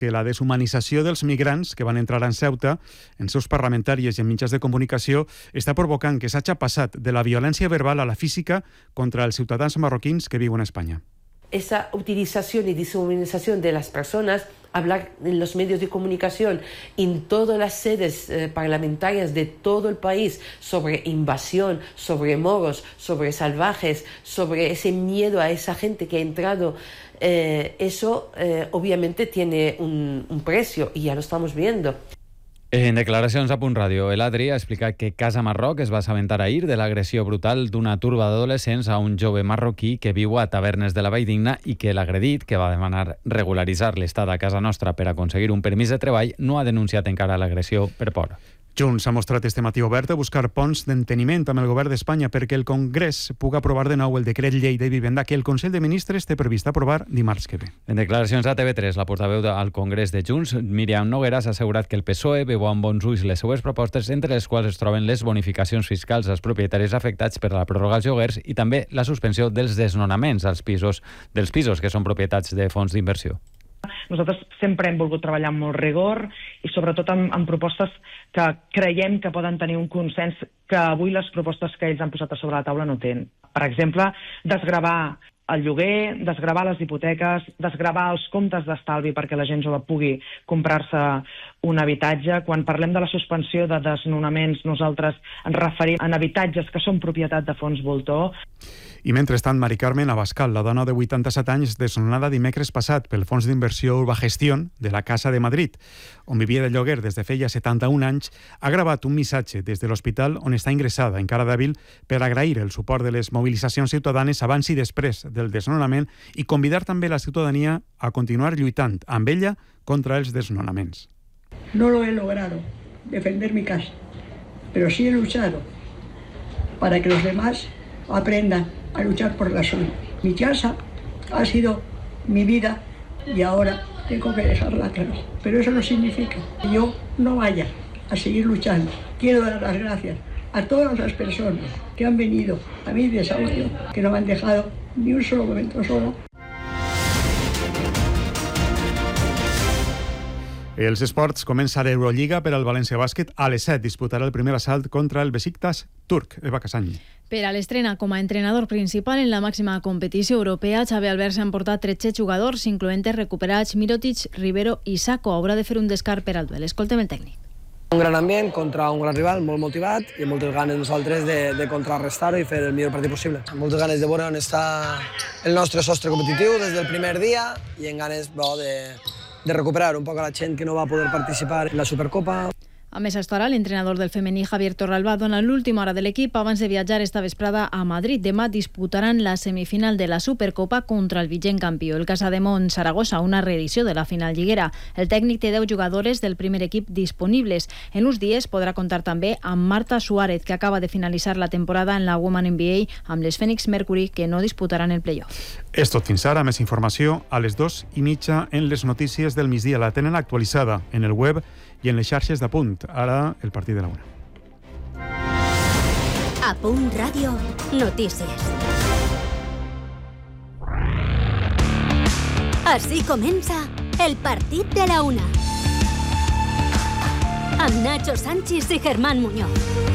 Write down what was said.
que la deshumanització dels migrants que van entrar en Ceuta, en seus parlamentàries i en mitjans de comunicació, està provocant que s'hagi passat de la violència verbal a la física contra els ciutadans marroquins que viuen a España. Esa utilización y deshumanización de las personas, hablar en los medios de comunicación, en todas las sedes parlamentarias de todo el país sobre invasión, sobre moros, sobre salvajes, sobre ese miedo a esa gente que ha entrado, eso obviamente tiene un precio y ya lo estamos viendo. En declaracions a Punt Ràdio, el Adri ha explicat que Casa Marroc es va assabentar ahir de l'agressió brutal d'una turba d'adolescents a un jove marroquí que viu a Tavernes de la Valldigna i que l'agredit, que va demanar regularitzar l'estada a casa nostra per aconseguir un permís de treball, no ha denunciat encara l'agressió per por. Junts ha mostrat este matí obert a buscar ponts d'enteniment amb el govern d'Espanya perquè el Congrés pugui aprovar de nou el decret llei de vivenda que el Consell de Ministres té previst aprovar dimarts que ve. En declaracions a TV3, la portaveu al Congrés de Junts, Míriam Nogueras, ha assegurat que el PSOE veu amb bons ulls les seues propostes, entre les quals es troben les bonificacions fiscals als propietaris afectats per la pròrroga als lloguers i també la suspensió dels desnonaments dels pisos que són propietats de fons d'inversió. Nosaltres sempre hem volgut treballar amb molt rigor i sobretot amb propostes que creiem que poden tenir un consens que avui les propostes que ells han posat a sobre la taula no tenen. Per exemple, desgravar el lloguer, desgravar les hipoteques, desgravar els comptes d'estalvi perquè la gent jove pugui comprar-se un habitatge. Quan parlem de la suspensió de desnonaments, nosaltres ens referim a habitatges que són propietat de fons voltor. I mentrestant, Mari Carmen Abascal, la dona de 87 anys desnonada dimecres passat pel fons d'inversió Urbagestión de la Casa de Madrid, on vivia de lloguer des de feia 71 anys, ha gravat un missatge des de l'hospital on està ingressada, encara dèbil, per agrair el suport de les mobilitzacions ciutadanes abans i després del desnonament i convidar també la ciutadania a continuar lluitant amb ella contra els desnonaments. No lo he logrado, defender mi casa, pero sí he luchado para que los demás aprendan a luchar por la suya. Mi casa ha sido mi vida y ahora tengo que dejarla atrás. Pero eso no significa que yo no vaya a seguir luchando. Quiero dar las gracias a todas las personas que han venido a mi desahogo, que no me han dejado ni un solo momento sola. Els esports, comença l'Eurolliga per al València Bàsquet. A les 7 disputarà el primer assalt contra el Besiktas turc. Eva Casany. Per a l'estrena com a entrenador principal en la màxima competició europea, Xavi Albert s'ha emportat 13 jugadors, incloent-hi recuperats Mirotic, Rivero i Sacco. Haurà de fer un descart per al duel. Escoltem el tècnic. Un gran ambient contra un gran rival, molt motivat i moltes ganes nosaltres de contrarrestar-ho i fer el millor partit possible. Moltes ganes de veure on està el nostre sostre competitiu des del primer dia i en ganes de recuperar un poc a la gent que no va poder participar en la Supercopa. A més, estarà l'entrenador del femení Javier Torralba donant l'última hora de l'equip abans de viatjar esta vesprada a Madrid. Demà disputaran la semifinal de la Supercopa contra el vigent campió, el Casademont Saragossa, una reedició de la final lliguera. El tècnic té 10 jugadores del primer equip disponibles. En uns dies podrà comptar també amb Marta Suárez, que acaba de finalitzar la temporada en la Women NBA amb les Phoenix Mercury, que no disputaran el playoff. És tot fins ara. Més informació a les 2:30 en les notícies del migdia. La tenen actualitzada en el web i en les xarxes de Punt. Ara el partit de la 1. A Punt Ràdio, notícies. Así comença el partit de la 1. Amb Nacho Sánchez i Germán Muñoz.